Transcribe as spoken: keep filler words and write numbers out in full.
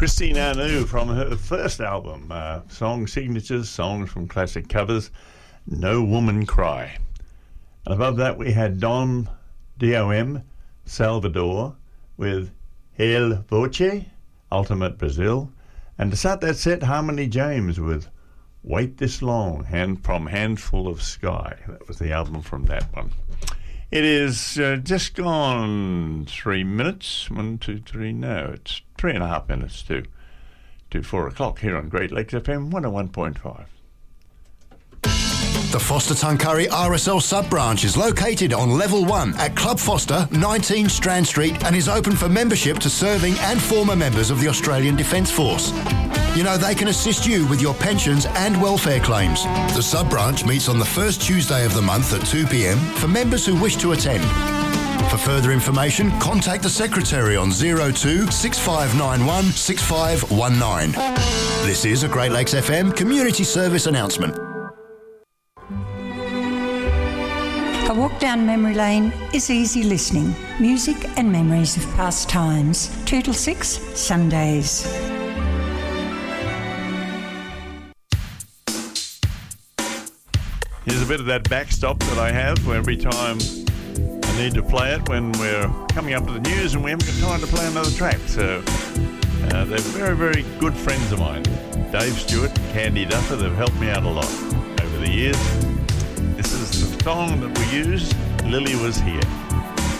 Christine Anu from her first album, uh, Song Signatures, Songs from Classic Covers, No Woman Cry. And above that we had Dom, D O M, Salvador with El Voce, Ultimate Brazil. And to start that set, Harmony James with Wait This Long, hand, from Handful of Sky. That was the album from that one. It is uh, just gone three minutes. One, two, three. No, it's three and a half minutes to to four o'clock here on Great Lakes F M one oh one point five. The Foster Tuncurry R S L sub-branch is located on Level one at Club Foster, nineteen Strand Street, and is open for membership to serving and former members of the Australian Defence Force. You know, they can assist you with your pensions and welfare claims. The sub-branch meets on the first Tuesday of the month at two p m for members who wish to attend. For further information, contact the Secretary on zero two six five nine one six five one nine. This is a Great Lakes F M community service announcement. A walk down memory lane is easy listening. Music and memories of past times. Two till six, Sundays. Here's a bit of that backstop that I have every time I need to play it when we're coming up to the news and we haven't got time to play another track. So uh, they're very, very good friends of mine. Dave Stewart and Candy Duffer, they've helped me out a lot over the years. This is the song that we used, Lily Was Here.